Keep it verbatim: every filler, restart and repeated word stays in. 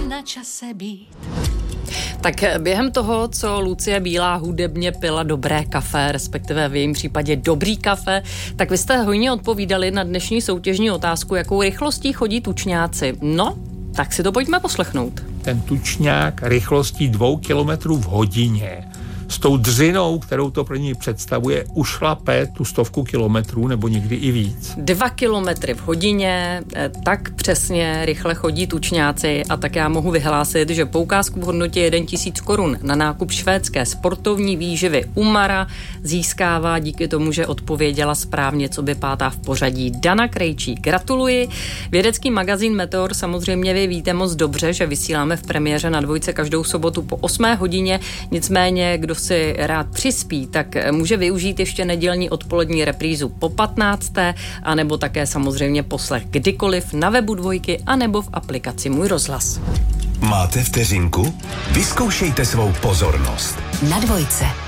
na čase být. Tak během toho, co Lucie Bílá hudebně pila dobré kafe, respektive v jejím případě dobrý kafe, tak vy jste hojně odpovídali na dnešní soutěžní otázku, jakou rychlostí chodí tučňáci. No, tak si to pojďme poslechnout. Ten tučňák rychlostí dvou kilometrů v hodině s tou dřinou, kterou to pro ní představuje, ušlape tu stovku kilometrů nebo někdy i víc. Dva kilometry v hodině, tak přesně rychle chodí tučňáci a tak já mohu vyhlásit, že poukázku v hodnotě jeden tisíc korun na nákup švédské sportovní výživy Umara získává díky tomu, že odpověděla správně, co by pátá v pořadí Dana Krejčí. Gratuluji. Vědecký magazín Meteor samozřejmě vy víte moc dobře, že vysíláme v premiéře na Dvojce každou sobotu po osmé hodině, nicméně kdo si rád přispí, tak může využít ještě nedělní odpolední reprízu po patnácté, anebo také samozřejmě poslech kdykoliv na webu Dvojky, anebo v aplikaci Můj rozhlas. Máte vteřinku? Vyzkoušejte svou pozornost. Na Dvojce.